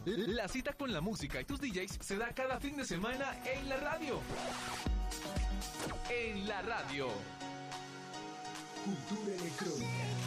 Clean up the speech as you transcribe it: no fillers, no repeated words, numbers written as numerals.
La cita con la música y tus DJs se da cada fin de semana en la radio. En la radio. Cultura electrónica.